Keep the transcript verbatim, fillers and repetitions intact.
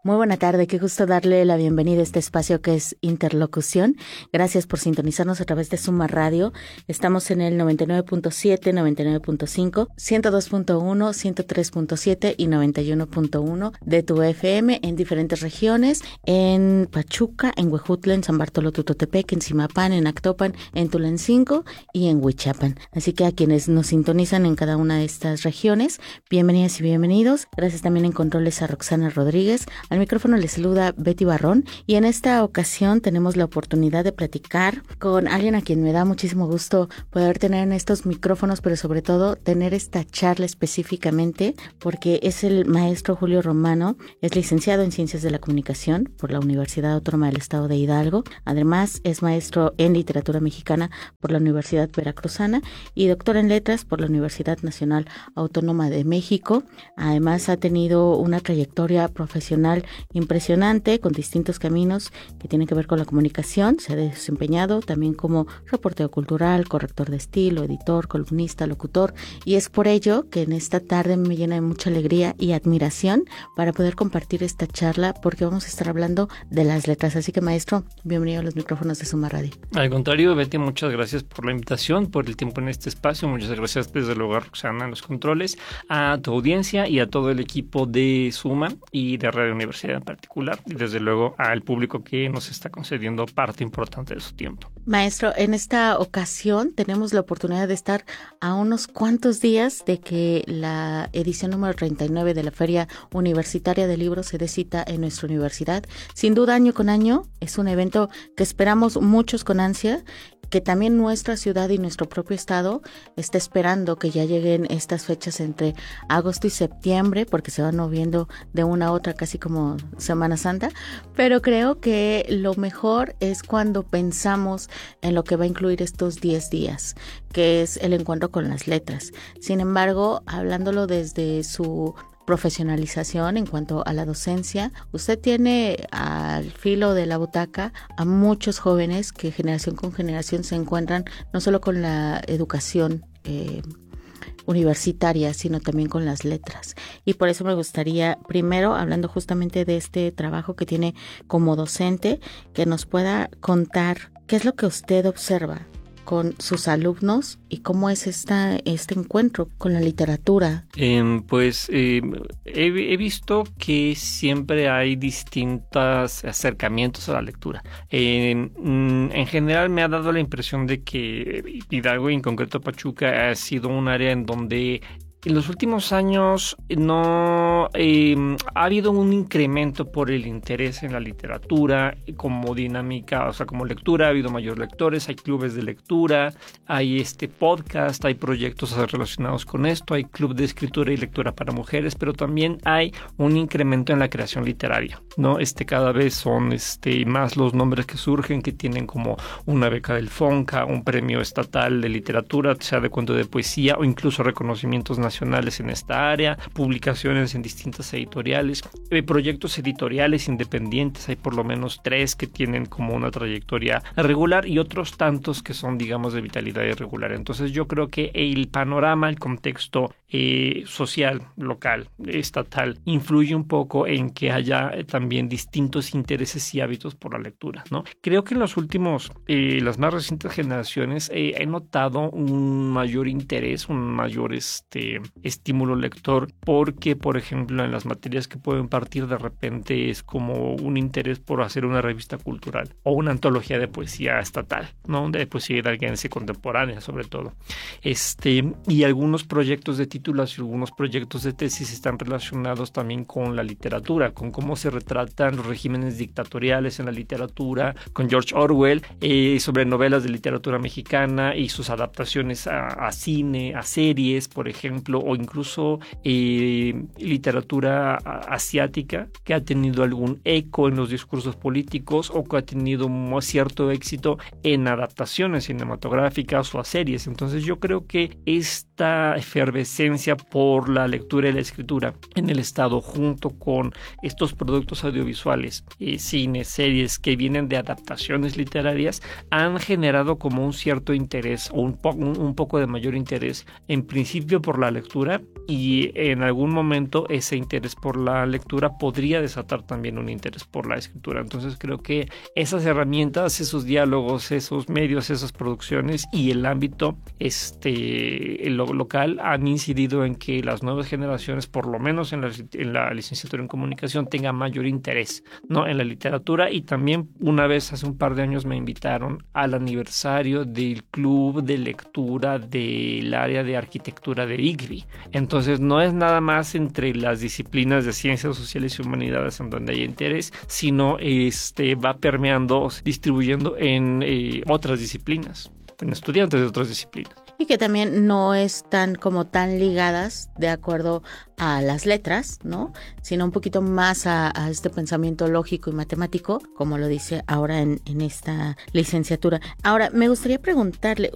Muy buena tarde, qué gusto darle la bienvenida a este espacio que es Interlocución. Gracias por sintonizarnos a través de Suma Radio. Estamos en el noventa y nueve punto siete, noventa y nueve punto cinco, ciento dos punto uno, ciento tres punto siete y noventa y uno punto uno de tu F M en diferentes regiones, en Pachuca, en Huejutla, en San Bartolo Tutotepec, en Zimapán, en Actopan, en Tulancingo y en Huichapan. Así que a quienes nos sintonizan en cada una de estas regiones, bienvenidas y bienvenidos. Gracias también en controles a Roxana Rodríguez. Al micrófono les saluda Betty Barrón y en esta ocasión tenemos la oportunidad de platicar con alguien a quien me da muchísimo gusto poder tener en estos micrófonos, pero sobre todo tener esta charla específicamente porque es el maestro Julio Romano, es licenciado en Ciencias de la Comunicación por la Universidad Autónoma del Estado de Hidalgo, además es maestro en Literatura Mexicana por la Universidad Veracruzana y doctor en Letras por la Universidad Nacional Autónoma de México. Además ha tenido una trayectoria profesional impresionante con distintos caminos que tienen que ver con la comunicación. Se ha desempeñado también como reportero cultural, corrector de estilo, editor, columnista, locutor, y es por ello que en esta tarde me llena de mucha alegría y admiración para poder compartir esta charla porque vamos a estar hablando de las letras. Así que, maestro, bienvenido a los micrófonos de Suma Radio. Al contrario, Betty, muchas gracias por la invitación, por el tiempo en este espacio. Muchas gracias desde luego a Roxana en los controles, a tu audiencia y a todo el equipo de Suma y de Radio Universidad en particular, y desde luego al público que nos está concediendo parte importante de su tiempo. Maestro, en esta ocasión tenemos la oportunidad de estar a unos cuantos días de que la edición número treinta y nueve de la Feria Universitaria de Libros se dé cita en nuestra universidad. Sin duda, año con año, es un evento que esperamos muchos con ansia, que también nuestra ciudad y nuestro propio estado está esperando que ya lleguen estas fechas entre agosto y septiembre, porque se van moviendo de una a otra casi como Semana Santa, pero creo que lo mejor es cuando pensamos en lo que va a incluir estos diez días, que es el encuentro con las letras. Sin embargo, hablándolo desde su profesionalización en cuanto a la docencia, usted tiene al filo de la butaca a muchos jóvenes que generación con generación se encuentran no solo con la educación eh, universitaria, sino también con las letras. Y por eso me gustaría, primero, hablando justamente de este trabajo que tiene como docente, que nos pueda contar qué es lo que usted observa con sus alumnos y cómo es esta, este encuentro con la literatura. Eh, pues eh, he, he visto que siempre hay distintos acercamientos a la lectura. Eh, en general me ha dado la impresión de que Hidalgo, y en concreto Pachuca, ha sido un área en donde en los últimos años no eh, ha habido un incremento por el interés en la literatura como dinámica, o sea, como lectura. Ha habido mayores lectores, hay clubes de lectura, hay este podcast, hay proyectos relacionados con esto, hay club de escritura y lectura para mujeres, pero también hay un incremento en la creación literaria, ¿no? Este cada vez son este más los nombres que surgen, que tienen como una beca del FONCA, un premio estatal de literatura, sea de cuento de poesía o incluso reconocimientos nacionales en esta área, publicaciones en distintas editoriales, eh, proyectos editoriales independientes. Hay por lo menos tres que tienen como una trayectoria regular y otros tantos que son, digamos, de vitalidad irregular. Entonces yo creo que el panorama, el contexto eh, social, local, estatal, influye un poco en que haya eh, también distintos intereses y hábitos por la lectura, ¿no? Creo que en los últimos, eh, las más recientes generaciones eh, he notado un mayor interés, un mayor este estímulo lector, porque por ejemplo en las materias que puedo impartir de repente es como un interés por hacer una revista cultural o una antología de poesía estatal, ¿no? De poesía hidalguense contemporánea sobre todo, este y algunos proyectos de títulos y algunos proyectos de tesis están relacionados también con la literatura, con cómo se retratan los regímenes dictatoriales en la literatura, con George Orwell, eh, sobre novelas de literatura mexicana y sus adaptaciones a, a cine, a series, por ejemplo, o incluso eh, literatura asiática que ha tenido algún eco en los discursos políticos o que ha tenido un cierto éxito en adaptaciones cinematográficas o a series. Entonces yo creo que esta efervescencia preferencia por la lectura y la escritura en el Estado, junto con estos productos audiovisuales, eh, cines, series que vienen de adaptaciones literarias, han generado como un cierto interés o un, po- un, un poco de mayor interés, en principio por la lectura, y en algún momento ese interés por la lectura podría desatar también un interés por la escritura. Entonces creo que esas herramientas, esos diálogos, esos medios, esas producciones y el ámbito este, lo, local han incidido en que las nuevas generaciones, por lo menos en la, en la licenciatura en comunicación, tengan mayor interés, ¿no?, en la literatura. Y también una vez hace un par de años me invitaron al aniversario del club de lectura del área de arquitectura de I C B I. Entonces no es nada más entre las disciplinas de ciencias sociales y humanidades en donde hay interés, sino este, va permeando, distribuyendo en eh, otras disciplinas, en estudiantes de otras disciplinas. Y que también no están como tan ligadas de acuerdo a las letras, ¿no? Sino un poquito más a, a este pensamiento lógico y matemático, como lo dice ahora en, en esta licenciatura. Ahora, me gustaría preguntarle,